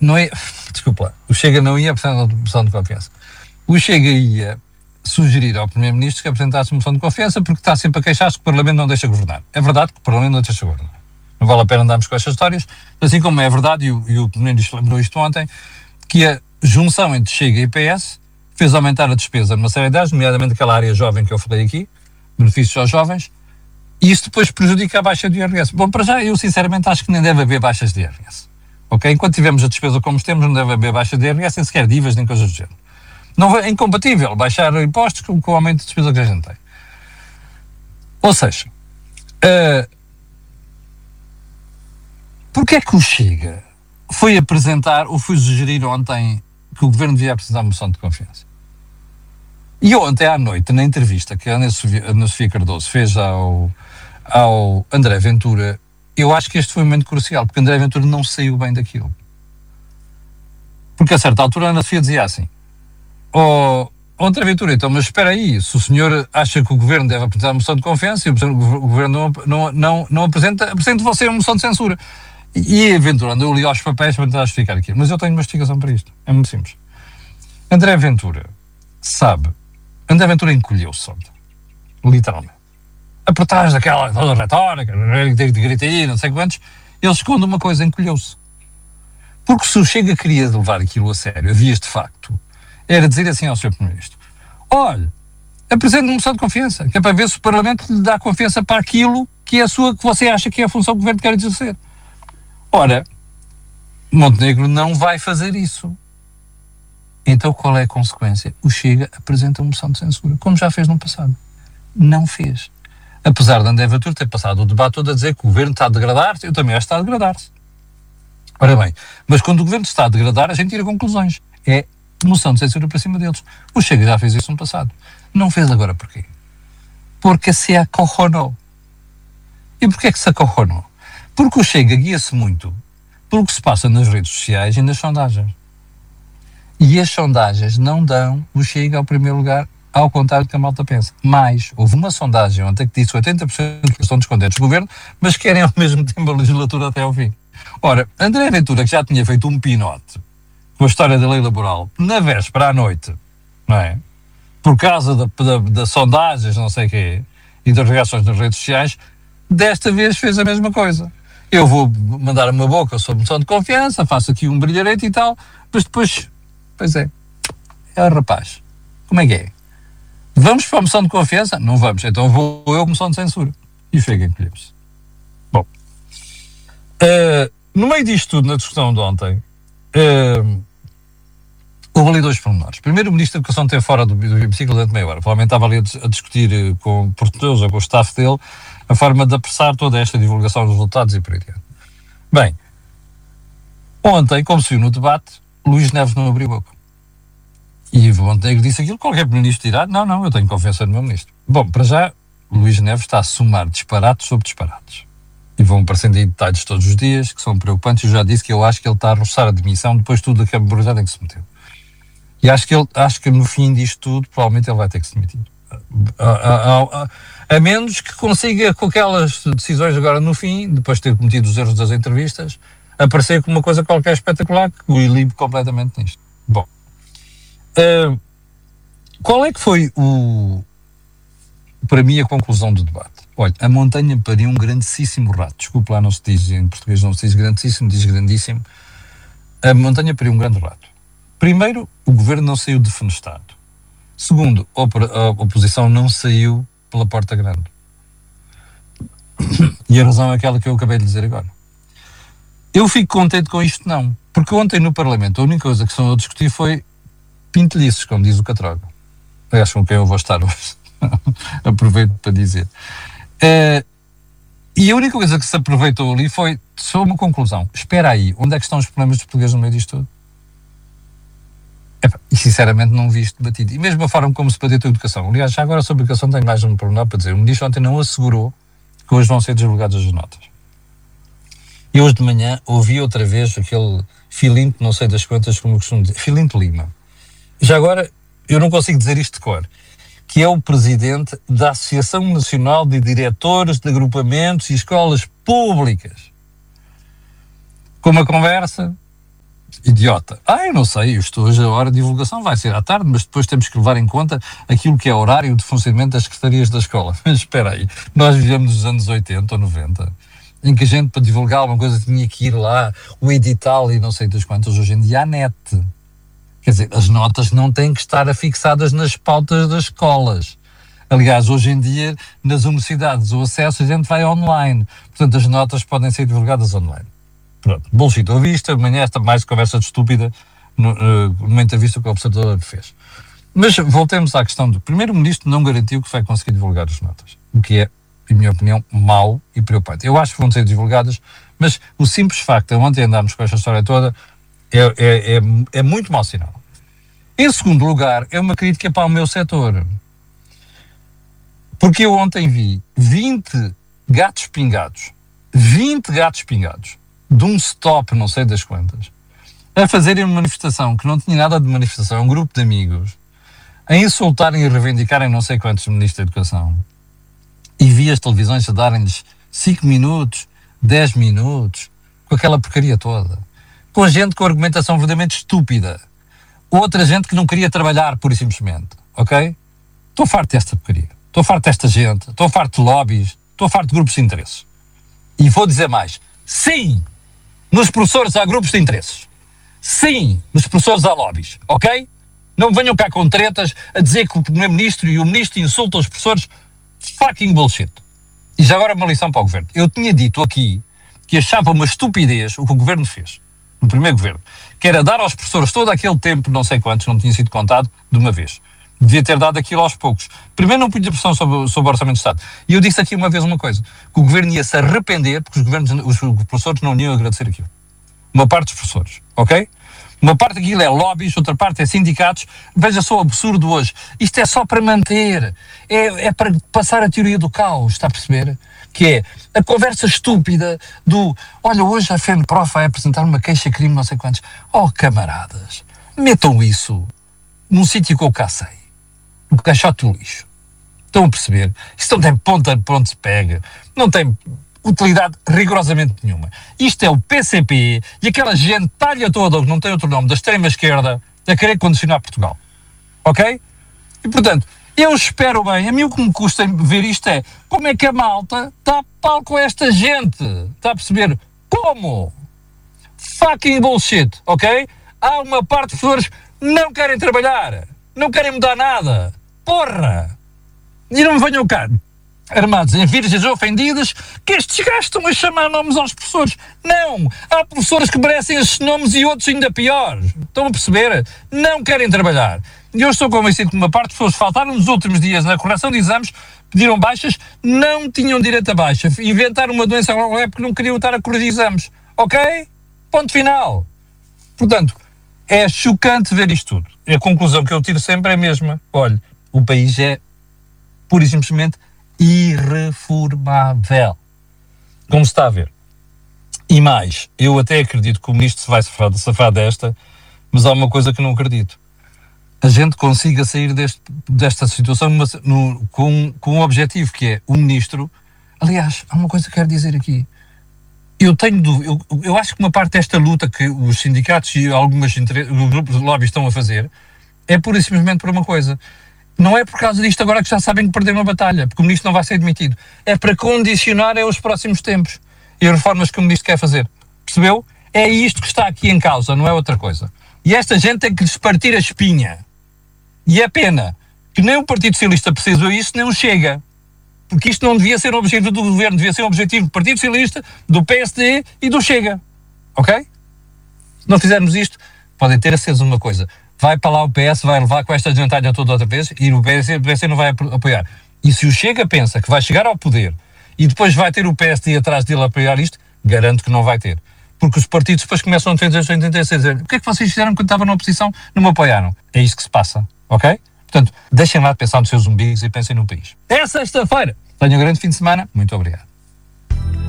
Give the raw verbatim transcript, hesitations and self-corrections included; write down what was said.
não é, desculpa, o Chega não ia apresentar uma moção de confiança. O Chega ia sugerir ao Primeiro-Ministro que apresentasse uma moção de confiança porque está sempre a queixar-se que o Parlamento não deixa governar. É verdade que o Parlamento não deixa governar. Não vale a pena andarmos com estas histórias, assim como é verdade, e o, e o Primeiro-Ministro lembrou isto ontem, que a junção entre Chega e P S fez aumentar a despesa numa série de áreas, nomeadamente aquela área jovem que eu falei aqui, benefícios aos jovens, e isso depois prejudica a baixa do I R S. Bom, para já, eu sinceramente acho que nem deve haver baixas de I R S. Ok? Enquanto tivermos a despesa como temos, não deve haver baixa de I R S, nem sequer D I V As, nem coisas do género. Não é incompatível baixar impostos com, com o aumento de despesa que a gente tem. Ou seja, uh, porque é que o Chega foi apresentar, ou foi sugerir ontem que o Governo devia apresentar uma moção de confiança? E ontem à noite, na entrevista que a Ana Sofia, Ana Sofia Cardoso fez ao, ao André Ventura, eu acho que este foi um momento crucial, porque André Ventura não saiu bem daquilo. Porque a certa altura a Ana Sofia dizia assim: ó oh, André Ventura, então, mas espera aí, se o senhor acha que o Governo deve apresentar uma moção de confiança e o Governo não, não, não, não apresenta, apresente você uma moção de censura. E a Ventura andou ali aos papéis para tentar justificar aquilo. Mas eu tenho uma explicação para isto. É muito simples. André Ventura sabe. André Ventura encolheu-se ontem. Literalmente. A por trás daquela toda retórica, de gritaria, não sei quantos, ele esconde uma coisa, encolheu-se. Porque se o Chega queria levar aquilo a sério, havia este facto, era dizer assim ao senhor Primeiro-Ministro: olha, apresente uma moção de confiança, que é para ver se o Parlamento lhe dá confiança para aquilo que é a sua, que você acha que é a função que o Governo quer exercer. Ora, Montenegro não vai fazer isso. Então qual é a consequência? O Chega apresenta uma moção de censura, como já fez no passado. Não fez. Apesar de André Ventura ter passado o debate todo a dizer que o Governo está a degradar-se, eu também acho que está a degradar-se. Ora bem, mas quando o Governo está a degradar, a gente tira conclusões. É moção de censura para cima deles. O Chega já fez isso no passado. Não fez agora porquê? Porque se acorronou. E porquê é que se acorronou? Porque o Chega guia-se muito pelo que se passa nas redes sociais e nas sondagens. E as sondagens não dão o Chega ao primeiro lugar, ao contrário do que a malta pensa. Mais, houve uma sondagem ontem que disse oitenta por cento que estão descontentes do Governo, mas querem ao mesmo tempo a legislatura até ao fim. Ora, André Ventura, que já tinha feito um pinote com a história da lei laboral, na véspera à noite, não é? Por causa da, da, das sondagens, não sei o quê, e das reações nas redes sociais, desta vez fez a mesma coisa. Eu vou mandar uma boca sobre moção de confiança, faço aqui um brilharete e tal, mas depois, pois é, é o rapaz. Como é que é? Vamos para a moção de confiança? Não vamos, então vou eu moção de censura. E o Chega encolheu-se. Bom, uh, no meio disto tudo, na discussão de ontem, uh, houve ali dois pormenores. Primeiro, o Ministro da Educação esteve fora do, do hemiciclo durante meia hora. Provavelmente estava ali a, a discutir uh, com portugueses ou com o staff dele a forma de apressar toda esta divulgação dos resultados e por aí adiante. Bem, ontem, como se viu no debate, Luís Neves não abriu a boca. E o Montenegro disse aquilo que qualquer ministro dirá: não, não, eu tenho confiança no meu ministro. Bom, para já, Luís Neves está a somar disparates sobre disparates. E vão aparecendo aí detalhes todos os dias que são preocupantes. Eu já disse que eu acho que ele está a roçar a demissão depois de tudo a que a burocracia em que se meteu. E acho que, ele, acho que no fim disto tudo, provavelmente ele vai ter que se demitir. A, a, a, a menos que consiga, com aquelas decisões agora no fim, depois de ter cometido os erros das entrevistas, aparecer com uma coisa qualquer espetacular que o ilibe completamente nisto. Bom, uh, qual é que foi o, para mim, a conclusão do debate? Olha, a montanha pariu um grandíssimo rato. Desculpe lá, não se diz em português, não se diz grandíssimo, diz grandíssimo. A montanha pariu um grande rato. Primeiro, o governo não saiu defenestado. Segundo, a oposição não saiu pela porta grande. E a razão é aquela que eu acabei de dizer agora. Eu fico contente com isto, não. Porque ontem no Parlamento a única coisa que estão a discutir foi pintelhices, como diz o Catroga. Aliás, com quem eu vou estar hoje. Aproveito para dizer. Uh, e a única coisa que se aproveitou ali foi só uma conclusão. Espera aí, onde é que estão os problemas dos portugueses no meio disto tudo? Epa, e sinceramente não vi isto debatido. E mesmo a forma como se debateu a educação. Aliás, já agora sobre a educação tenho mais um pormenor para dizer. O ministro ontem não assegurou que hoje vão ser desligadas as notas. E hoje de manhã ouvi outra vez aquele Filinto, não sei das quantas, como eu costumo dizer, Filinto Lima. Já agora, eu não consigo dizer isto de cor, que é o presidente da Associação Nacional de Diretores de Agrupamentos e Escolas Públicas. Com uma conversa Idiota. Ah, eu não sei, eu estou hoje, a hora de divulgação vai ser à tarde, mas depois temos que levar em conta aquilo que é o horário de funcionamento das secretarias da escola. Mas espera aí, nós vivemos nos anos oitenta ou noventa, em que a gente, para divulgar alguma coisa, tinha que ir lá, o edital e não sei das quantas. Hoje em dia há net. Quer dizer, as notas não têm que estar afixadas nas pautas das escolas. Aliás, hoje em dia, nas universidades, o acesso a gente vai online. Portanto, as notas podem ser divulgadas online. Pronto, bullshit. Ouvi isto amanhã, esta mais conversa de estúpida, no, uh, numa entrevista que o Observador fez. Mas voltemos à questão do primeiro-ministro não garantiu que vai conseguir divulgar as notas. O que é, em minha opinião, mau e preocupante. Eu acho que vão ser divulgadas, mas o simples facto de ontem andarmos com esta história toda é, é, é, é muito mau sinal. Em segundo lugar, é uma crítica para o meu setor. Porque eu ontem vi vinte gatos pingados, vinte gatos pingados, de um stop, não sei das quantas, a fazerem uma manifestação que não tinha nada de manifestação, é um grupo de amigos, a insultarem e reivindicarem não sei quantos ministros da Educação. E vi as televisões a darem-lhes cinco minutos, dez minutos, com aquela porcaria toda. Com gente com argumentação verdadeiramente estúpida. Outra gente que não queria trabalhar, pura e simplesmente. Ok? Estou farto desta porcaria. Estou farto desta gente. Estou farto de lobbies. Estou farto de grupos de interesses. E vou dizer mais. Sim! Nos professores há grupos de interesses. Sim, nos professores há lobbies, ok? Não venham cá com tretas a dizer que o primeiro-ministro e o ministro insultam os professores. Fucking bullshit. E já agora uma lição para o governo. Eu tinha dito aqui que achava uma estupidez o que o governo fez, no primeiro governo, que era dar aos professores todo aquele tempo, não sei quantos, não tinha sido contado, de uma vez. Devia ter dado aquilo aos poucos. Primeiro não punha pressão sobre, sobre o Orçamento do Estado. E eu disse aqui uma vez uma coisa, que o governo ia se arrepender porque os, governos, os professores não iam agradecer aquilo. Uma parte dos professores, ok? Uma parte daquilo é lobbies, outra parte é sindicatos. Veja só o absurdo hoje. Isto é só para manter, é, é para passar a teoria do caos, está a perceber? Que é a conversa estúpida do, olha, hoje a FENPROF vai apresentar uma queixa-crime, não sei quantos. Oh, camaradas, metam isso num sítio que eu cá sei. O caixote do lixo. Estão a perceber? Isto não tem ponta de onde se pega. Não tem utilidade rigorosamente nenhuma. Isto é o P C P e aquela gente talha toda, que não tem outro nome, da extrema-esquerda, a querer condicionar Portugal. Ok? E, portanto, eu espero bem, a mim o que me custa ver isto é como é que a malta está a pau com esta gente. Está a perceber? Como? Fucking bullshit, ok? Há uma parte de professores que não querem trabalhar, não querem mudar nada. Porra! E não me venham cá armados em virgens ofendidas que estes gajos estão a chamar nomes aos professores. Não! Há professores que merecem esses nomes e outros ainda piores. Estão a perceber? Não querem trabalhar. E eu estou convencido que uma parte de pessoas faltaram nos últimos dias na correção de exames, pediram baixas, não tinham direito a baixa. Inventaram uma doença qualquer porque não queriam estar a corrigir exames. Ok? Ponto final. Portanto, é chocante ver isto tudo. A conclusão que eu tiro sempre é a mesma. Olha, o país é pura e simplesmente irreformável. Como se está a ver. E mais, eu até acredito que o ministro se vai safar, safar desta, mas há uma coisa que não acredito. A gente consiga sair deste, desta situação numa, no, com, com um objetivo, que é o ministro. Aliás, há uma coisa que quero dizer aqui. Eu tenho eu, eu acho que uma parte desta luta que os sindicatos e algumas grupos de lobby estão a fazer é pura e simplesmente por uma coisa. Não é por causa disto agora que já sabem que perderam a batalha, porque o ministro não vai ser demitido. É para condicionar é os próximos tempos e as reformas que o ministro quer fazer. Percebeu? É isto que está aqui em causa, não é outra coisa. E esta gente tem que lhes partir a espinha. E é pena que nem o Partido Socialista precisou disso, nem o Chega. Porque isto não devia ser um objetivo do governo, devia ser um objetivo do Partido Socialista, do P S D e do Chega. Ok? Se não fizermos isto, podem ter aceso uma coisa. Vai para lá o P S, vai levar com esta desvantagem toda outra vez e o P S D, o P S D não vai apoiar. E se o Chega pensa que vai chegar ao poder e depois vai ter o P S D atrás dele a apoiar isto, garanto que não vai ter. Porque os partidos depois começam a defender os interesses a dizer o que é que vocês fizeram quando estavam na oposição? Não me apoiaram. É isso que se passa. Ok? Portanto, deixem lá de pensar nos seus umbigos e pensem no país. É sexta-feira. Tenham um grande fim de semana. Muito obrigado.